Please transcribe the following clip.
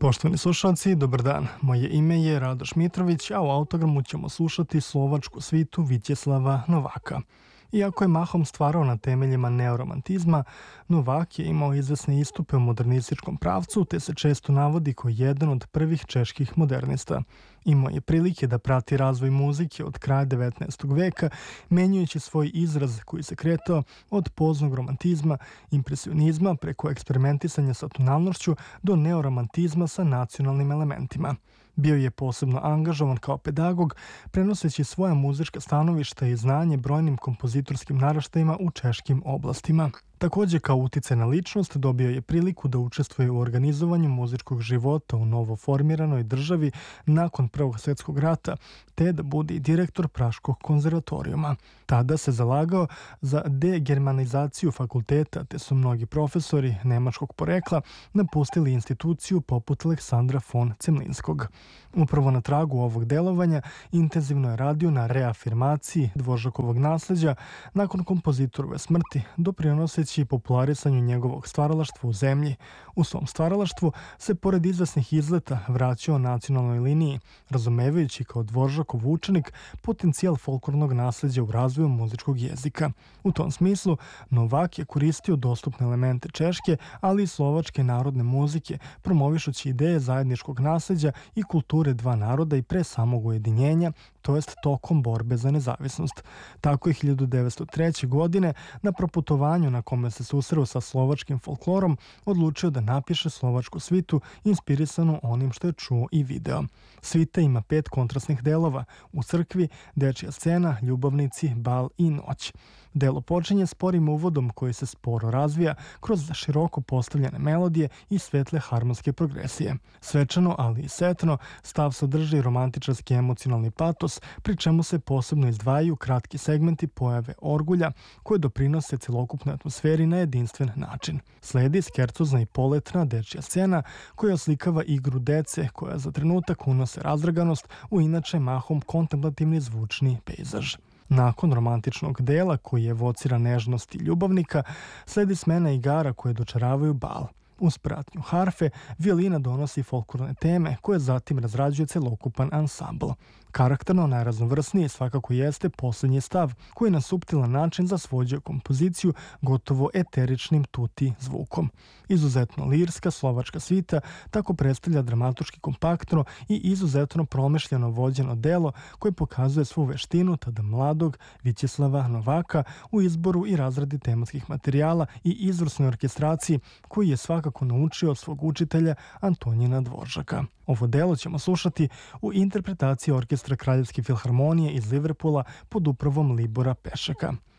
Poštovani slušalci, dobar dan. Moje ime je Radoš Mitrović, a u Autogramu ćemo slušati slovačku svitu Vitjeslava Novaka. Iako je mahom stvarao na temeljima neoromantizma, Novak je imao izvesne istupe u modernističkom pravcu, te se često navodi kao jedan od prvih čeških modernista. Imao je prilike da prati razvoj muzike od kraja 19. veka, menjajući svoj izraz koji se kretao od poznog romantizma, impresionizma preko eksperimentisanja sa tonalnošću do neoromantizma sa nacionalnim elementima. Bio je posebno angažovan kao pedagog, prenoseći svoja muzička stanovišta i znanje brojnim kompozitorskim naraštajima u češkim oblastima. Takođe, kao uticajna ličnost, dobio je priliku da učestvuje u organizovanju muzičkog života u novoformiranoj državi nakon Prvog svjetskog rata, te da bude i direktor Praškog konzervatorijuma. Tada se zalagao za degermanizaciju fakulteta, te su mnogi profesori nemačkog porekla napustili instituciju poput Aleksandra von Cemlinskog. Upravo na tragu ovog delovanja intenzivno je radio na reafirmaciji Dvoržakovog nasleđa nakon kompozitorove smrti, doprinoseći popularisanju njegovog stvaralaštva u zemlji. U svom stvaralaštvu se pored izvesnih izleta vraćao nacionalnoj liniji, razumevajući kao Dvoržakov učenik potencijal folklornog nasleđa u razvoju muzičkog jezika. U tom smislu, Novak je koristio dostupne elemente češke, ali i slovačke narodne muzike, promovišući ideje zajedničkog nasleđa i kulture dva naroda i pre samog ujedinjenja, to jest tokom borbe za nezavisnost. Tako je 1903. godine na proputovanju na kome se susreo sa slovačkim folklorom odlučio da napiše slovačku svitu inspirisanu onim što je čuo i video. Svita ima 5 kontrastnih delova: u crkvi, dečija scena, ljubavnici, bal i noć. Delo počinje sporim uvodom koji se sporo razvija kroz široko postavljene melodije i svetle harmonske progresije. Svečano, ali i setno, stav sadrži romantičarski emocionalni patos, pri čemu se posebno izdvajaju kratki segmenti pojave orgulja koje doprinose celokupnoj atmosferi na jedinstven način. Sledi skercozna i poletna dečija scena koja oslikava igru dece koja za trenutak unose razdraganost u inače mahom kontemplativni zvučni pejzaž. Nakon romantičnog dela koji evocira nežnost i ljubavnika, sledi smena igara koje dočaravaju bal. Uz pratnju harfe, violina donosi folklorne teme koje zatim razrađuje celokupan ansambl. Karakterno najraznovrsniji svakako jeste posljednji stav, koji na suptilan način zasvođuje kompoziciju gotovo eteričnim tuti zvukom. Izuzetno lirska slovačka svita tako predstavlja dramatučki kompaktno i izuzetno promišljeno vođeno delo koje pokazuje svu veštinu tada mladog Vitjeslava Novaka u izboru i razradi tematskih materijala i izvrsnoj orkestraciji koji je svakako naučio od svog učitelja Antonjina Dvoržaka. Ovo delo ćemo slušati u interpretaciji orkestra Kraljevske filharmonije iz Liverpoola pod upravom Libora Pešeka.